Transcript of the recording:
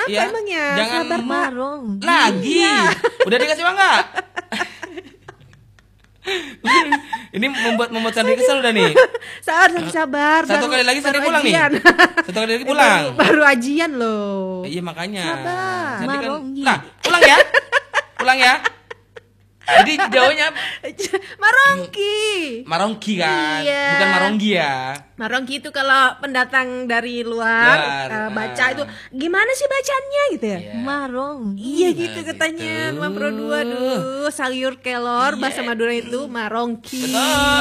Kenapa Ya, emangnya? jangan Sabar, Pak. Marong. lagi. Udah dikasih uang nggak? Ini membuat Sandri kesel udah nih. Sabar. Satu kali lagi Sandri pulang nih. ajian. Satu kali lagi pulang. baru ajian loh. Iya makanya. Sabar. Sandri kan, Maronggi. nah, pulang ya. Pulang ya. Jadi jauhnya Marongki. Marongki kan, Iya. bukan Maronggi ya. Marongki itu kalau pendatang dari luar baca itu gimana sih bacanya gitu ya? Iya. Marong. Iya gitu Nah, katanya gitu. 52 sayur kelor bahasa Iya. Madura itu marongki. Betul.